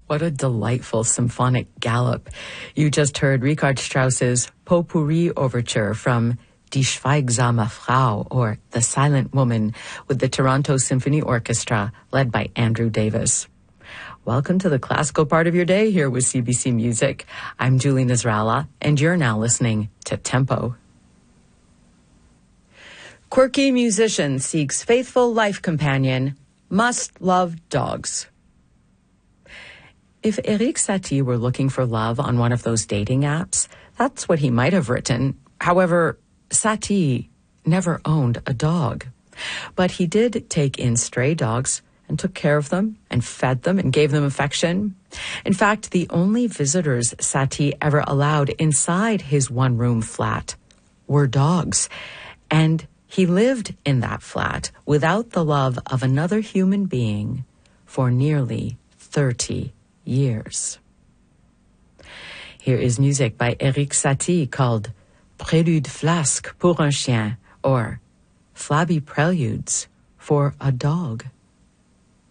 What a delightful symphonic gallop. You just heard Richard Strauss's Potpourri Overture from Die Schweigsame Frau, or The Silent Woman, with the Toronto Symphony Orchestra, led by Andrew Davis. Welcome to the classical part of your day here with CBC Music. I'm Julie Nasrallah, and you're now listening to Tempo. Quirky musician seeks faithful life companion, must love dogs. If Erik Satie were looking for love on one of those dating apps, that's what he might have written. However, Satie never owned a dog. But he did take in stray dogs and took care of them and fed them and gave them affection. In fact, the only visitors Satie ever allowed inside his one-room flat were dogs. And he lived in that flat without the love of another human being for nearly 30 years. Here is music by Erik Satie called Prélude flasque pour un chien, or Flabby Preludes for a Dog.